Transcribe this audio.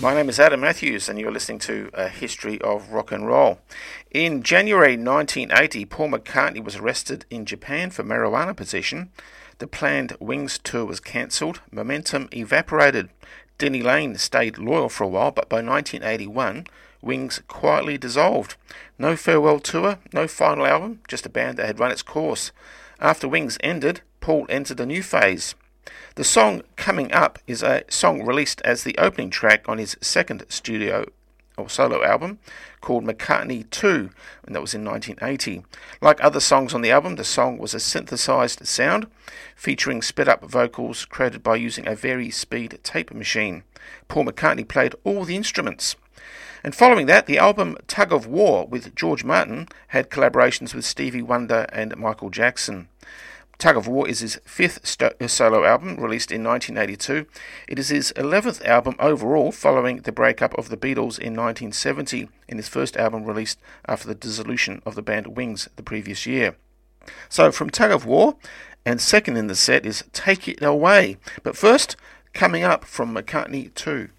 My name is Adam Matthews, and you're listening to A History of Rock and Roll. In January 1980, Paul McCartney was arrested in Japan for marijuana possession. The planned Wings tour was cancelled. Momentum evaporated. Denny Laine stayed loyal for a while, but by 1981, Wings quietly dissolved. No farewell tour, no final album, just a band that had run its course. After Wings ended, Paul entered a new phase. The song Coming Up is a song released as the opening track on his second studio or solo album called McCartney 2, and that was in 1980. Like other songs on the album, the song was a synthesized sound featuring sped-up vocals created by using a very-speed tape machine. Paul McCartney played all the instruments. And following that, the album Tug of War with George Martin had collaborations with Stevie Wonder and Michael Jackson. Tug of War is his fifth solo album, released in 1982. It is his 11th album overall, following the breakup of the Beatles in 1970, and his first album released after the dissolution of the band Wings the previous year. So from Tug of War, and second in the set is Take It Away. But first, Coming Up from McCartney 2.